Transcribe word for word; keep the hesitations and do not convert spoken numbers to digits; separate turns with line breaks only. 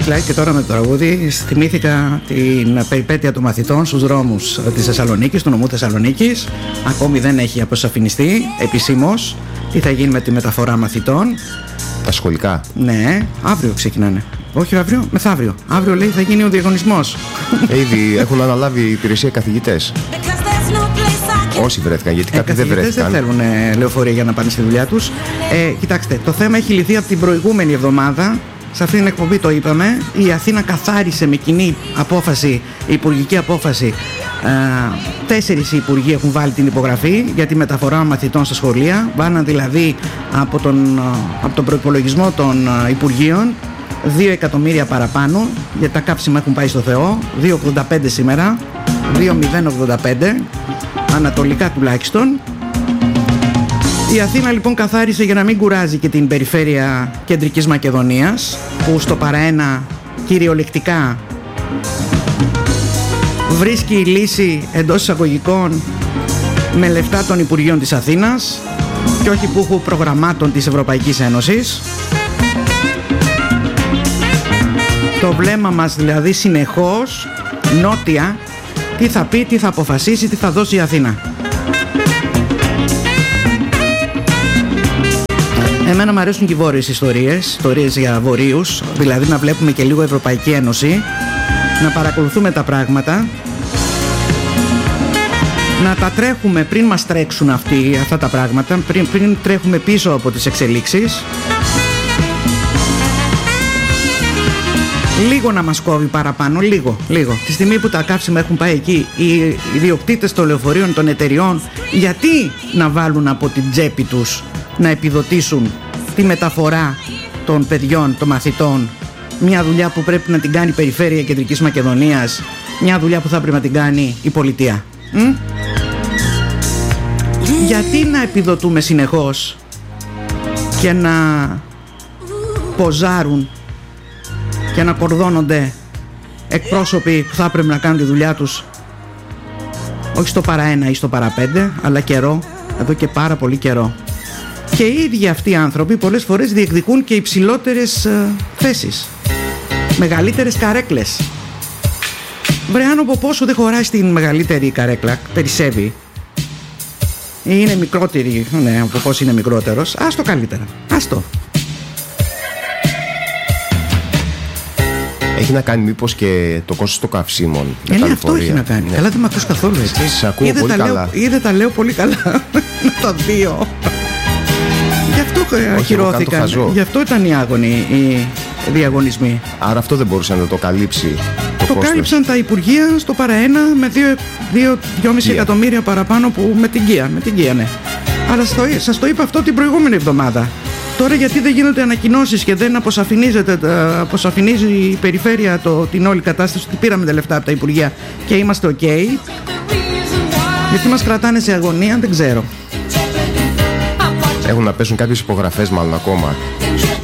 Κυκλάκη και τώρα με το τραγούδι θυμήθηκα την περιπέτεια των μαθητών στους δρόμους της Θεσσαλονίκης, του νομού Θεσσαλονίκης. Ακόμη δεν έχει αποσαφινιστεί επισήμως τι θα γίνει με τη μεταφορά μαθητών.
Τα σχολικά.
Ναι, αύριο ξεκινάνε. Όχι αύριο, μεθαύριο. Αύριο λέει θα γίνει ο διαγωνισμός.
Ήδη έχουν αναλάβει υπηρεσία καθηγητές. Όσοι βρέθηκαν, γιατί
ε,
κάποιοι δεν βρέθηκαν.
Δεν θέλουν ε, λεωφορεία για να πάνε στη δουλειά τους. Ε, κοιτάξτε, το θέμα έχει λυθεί από την προηγούμενη εβδομάδα. Σε αυτήν την εκπομπή το είπαμε. Η Αθήνα καθάρισε με κοινή απόφαση, υπουργική απόφαση. Ε, τέσσερις υπουργοί έχουν βάλει την υπογραφή για τη μεταφορά μαθητών στα σχολεία. Βάλαν δηλαδή από τον, από τον προϋπολογισμό των υπουργείων δύο εκατομμύρια παραπάνω, γιατί τα κάψιμα έχουν πάει στο Θεό. δύο ογδόντα πέντε σήμερα, δύο χιλιάδες ογδόντα πέντε ανατολικά τουλάχιστον. Η Αθήνα λοιπόν καθάρισε για να μην κουράζει και την περιφέρεια Κεντρικής Μακεδονίας, που στο παραένα κυριολεκτικά βρίσκει λύση εντός εισαγωγικών με λεφτά των Υπουργείων της Αθήνας και όχι που έχουν προγραμμάτων της Ευρωπαϊκής Ένωσης. Το βλέμμα μας δηλαδή συνεχώς νότια, τι θα πει, τι θα αποφασίσει, τι θα δώσει η Αθήνα. Εμένα μου αρέσουν και οι βόρειες ιστορίες, ιστορίες για βορείους, δηλαδή να βλέπουμε και λίγο Ευρωπαϊκή Ένωση, να παρακολουθούμε τα πράγματα, να τα τρέχουμε πριν μας τρέξουν αυτοί, αυτά τα πράγματα, πριν, πριν τρέχουμε πίσω από τις εξελίξεις. Λίγο να μας κόβει παραπάνω, λίγο, λίγο. Τη στιγμή που τα καύσιμα έχουν πάει εκεί, οι ιδιοκτήτες των λεωφορείων, των εταιριών, γιατί να βάλουν από την τσέπη τους να επιδοτήσουν τη μεταφορά των παιδιών, των μαθητών, μια δουλειά που πρέπει να την κάνει η Περιφέρεια Κεντρικής Μακεδονίας, μια δουλειά που θα πρέπει να την κάνει η πολιτεία. Μ? Γιατί να επιδοτούμε συνεχώς και να ποζάρουν και να κορδώνονται εκπρόσωποι που θα πρέπει να κάνουν τη δουλειά τους όχι στο παραένα ή στο παραπέντε, αλλά καιρό, εδώ και πάρα πολύ καιρό. Και οι ίδιοι αυτοί οι άνθρωποι πολλές φορές διεκδικούν και υψηλότερες ε, θέσεις, μεγαλύτερες καρέκλες. Βρε, αν από πόσο δεν χωράει στην μεγαλύτερη καρέκλα, περισσεύει, ή είναι μικρότερη, ναι, από πόσο είναι μικρότερος, άστο καλύτερα, άστο.
Έχει να κάνει μήπως και το κόστος των καυσίμων?
Ε, ναι, αυτό έχει να κάνει. Ναι. Καλά, δεν με ακούς καθόλου έτσι.
Σε ακούω
είδε
πολύ
τα
καλά.
Λέω, είδε τα λέω πολύ καλά. Τα δύο. Γι' αυτό ακυρώθηκαν. Γι' αυτό ήταν οι άγωνοι, οι διαγωνισμοί.
Άρα αυτό δεν μπορούσε να το καλύψει το,
το κάλυψαν τα Υπουργεία στο παραένα με δύο κόμμα πέντε εκατομμύρια παραπάνω που με την Κία. Με την Κία, ναι. Αλλά σας το είπα αυτό την προηγούμενη εβδομάδα. Τώρα γιατί δεν γίνονται ανακοινώσεις και δεν αποσαφηνίζεται, αποσαφηνίζει η περιφέρεια το, την όλη κατάσταση, ότι πήραμε τα λεφτά από τα Υπουργεία και είμαστε ok? Γιατί μας κρατάνε σε αγωνία, δεν ξέρω.
Έχουν να πέσουν κάποιες υπογραφές μάλλον ακόμα.